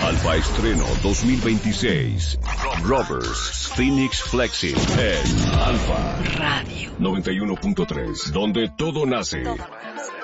Alfa Estreno 2026. Rovers, Phoenix Flexing en Alfa Radio 91.3, donde todo nace.